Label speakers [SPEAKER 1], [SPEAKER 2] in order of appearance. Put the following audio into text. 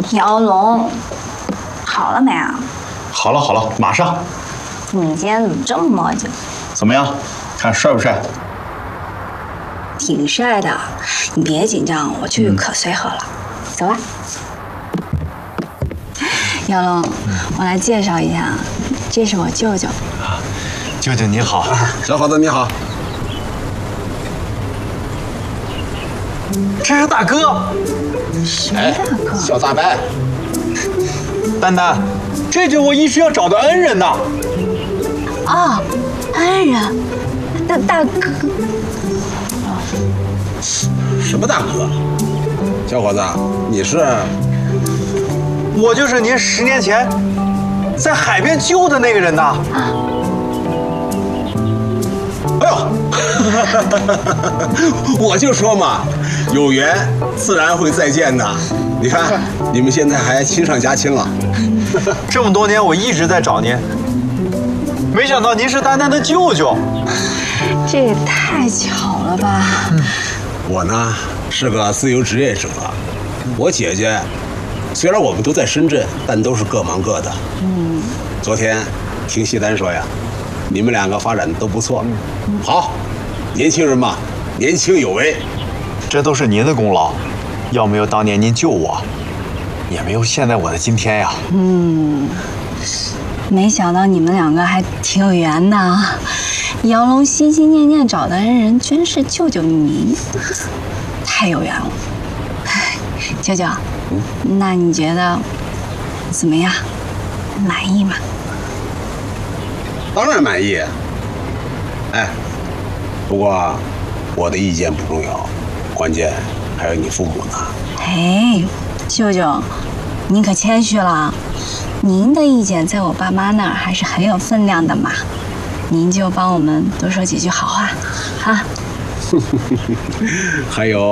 [SPEAKER 1] 姚龙，好了没啊？
[SPEAKER 2] 好了好了，马上。
[SPEAKER 1] 你今天怎么这么磨叽？
[SPEAKER 2] 怎么样？看帅不帅？
[SPEAKER 1] 挺帅的，你别紧张，我去可随和了。走吧。姚龙，我来介绍一下，这是我舅舅。
[SPEAKER 2] 舅舅你好，
[SPEAKER 3] 小伙子你好。
[SPEAKER 2] 这是大哥。
[SPEAKER 1] 什么大哥？
[SPEAKER 3] 小大白。
[SPEAKER 2] 丹丹，这就是我一直要找的恩人呐。
[SPEAKER 1] 哦，恩人，大哥。
[SPEAKER 3] 什么大哥？小伙子，你是？
[SPEAKER 2] 我就是您10年前在海边救的那个人呐。
[SPEAKER 3] 哎呦，我就说嘛，有缘自然会再见的。你看，你们现在还亲上加亲了。
[SPEAKER 2] 这么多年我一直在找您，没想到您是丹丹的舅舅。
[SPEAKER 1] 这也太巧了吧！
[SPEAKER 3] 我呢是个自由职业者，我姐姐虽然我们都在深圳，但都是各忙各的。昨天听西单说呀，你们两个发展的都不错。好，年轻人嘛，年轻有为。
[SPEAKER 2] 这都是您的功劳，要没有当年您救我，也没有现在我的今天呀。
[SPEAKER 1] 没想到你们两个还挺有缘的啊！姚龙心心念念找的恩人，居然是舅舅您，太有缘了。舅舅，那你觉得怎么样？满意吗？
[SPEAKER 3] 当然满意。哎，不过我的意见不重要，关键还有你父母呢。
[SPEAKER 1] 哎，舅舅，您可谦虚了。您的意见在我爸妈那儿还是很有分量的嘛，您就帮我们多说几句好话，哈。
[SPEAKER 3] 还有